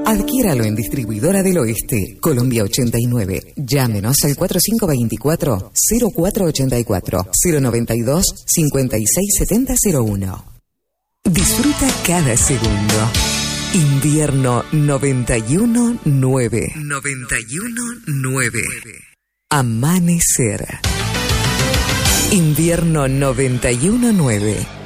Adquiéralo en Distribuidora del Oeste, Colombia 89. Llámenos al 4524-0484, 092-567001. Disfruta cada segundo. Invierno 91-9. 91-9. Amanecer. Invierno 91-9.